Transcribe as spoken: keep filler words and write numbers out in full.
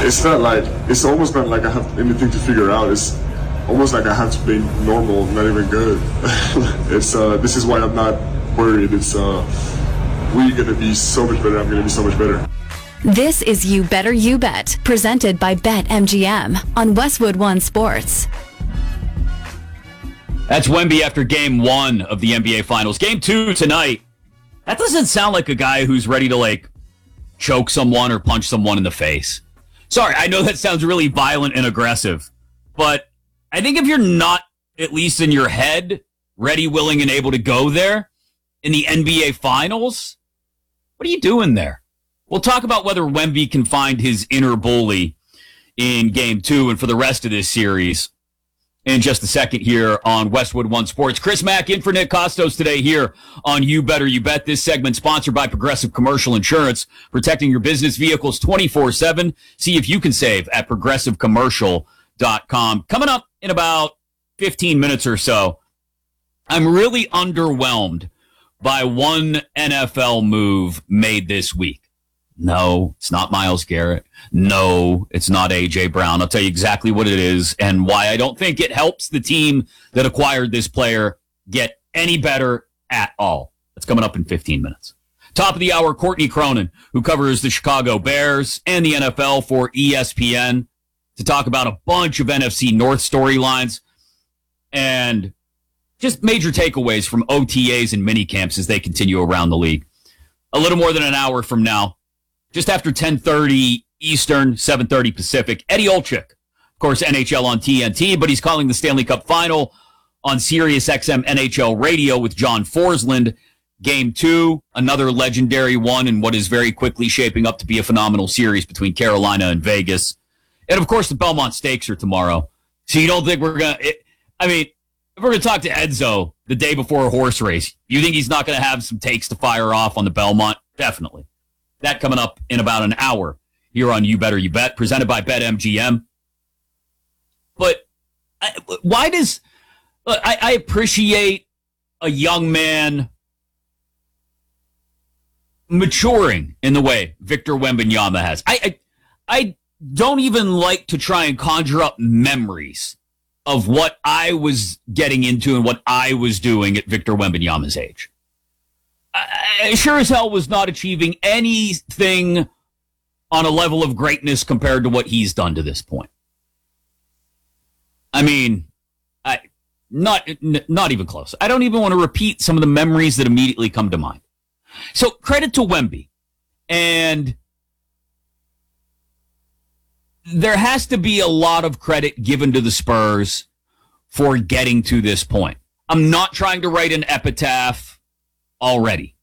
it's not like, it's almost not like I have anything to figure out. It's almost like I have to be normal, not even good. It's uh, this is why I'm not worried. It's uh, we're going to be so much better. I'm going to be so much better. This is You Better You Bet, presented by BetMGM on Westwood One Sports. That's Wemby after game one of the N B A Finals. Game two tonight. That doesn't sound like a guy who's ready to, like, choke someone or punch someone in the face. Sorry, I know that sounds really violent and aggressive, but I think if you're not, at least in your head, ready, willing, and able to go there in the N B A Finals, what are you doing there? We'll talk about whether Wemby can find his inner bully in game two and for the rest of this series in just a second here on Westwood One Sports. Chris Mack in for Nick Costos today here on You Better You Bet. This segment sponsored by Progressive Commercial Insurance, protecting your business vehicles twenty-four seven. See if you can save at progressive commercial dot com. Coming up in about fifteen minutes or so, I'm really underwhelmed by one N F L move made this week. No, it's not Myles Garrett. No, it's not A J. Brown. I'll tell you exactly what it is and why I don't think it helps the team that acquired this player get any better at all. That's coming up in fifteen minutes. Top of the hour, Courtney Cronin, who covers the Chicago Bears and the N F L for E S P N, to talk about a bunch of N F C North storylines and just major takeaways from O T As and mini camps as they continue around the league. A little more than an hour from now, just after ten thirty Eastern, seven thirty Pacific, Eddie Olczyk, of course, N H L on T N T, but he's calling the Stanley Cup Final on Sirius X M N H L Radio with John Forsland. Game two, another legendary one in what is very quickly shaping up to be a phenomenal series between Carolina and Vegas. And, of course, the Belmont Stakes are tomorrow. So you don't think we're going to – I mean, if we're going to talk to Edzo the day before a horse race, you think he's not going to have some takes to fire off on the Belmont? Definitely. That coming up in about an hour here on You Better You Bet, presented by BetMGM. But I, why does I, I appreciate a young man maturing in the way Victor Wembanyama has. I, I I don't even like to try and conjure up memories of what I was getting into and what I was doing at Victor Wembanyama's age. I sure as hell was not achieving anything on a level of greatness compared to what he's done to this point. I mean, I not not even close. I don't even want to repeat some of the memories that immediately come to mind. So credit to Wemby. And there has to be a lot of credit given to the Spurs for getting to this point. I'm not trying to write an epitaph already.